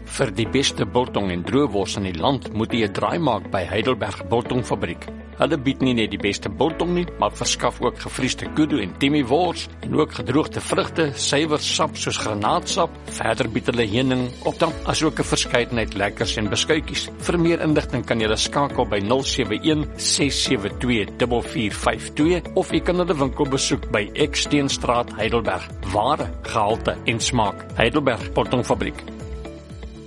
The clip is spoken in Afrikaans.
Vir die beste biltong en droëwors in die land moet jy 'n draai maak by Heidelberg Biltongfabriek. Hulle bied nie net die beste biltong nie, maar verskaf ook gevriesde kudu en timmiewors en ook gedroogde vrugte, suiwer sap soos granaatsap. Verder bied hulle heuning, optap, asook 'n verskeidenheid lekkers en beskuitjies. Vir meer inligting kan jy skakel by 071 672 4452 of jy kan hulle winkel besoek by Eksteenstraat Heidelberg. Ware, gehalte en smaak. Heidelberg Biltongfabriek.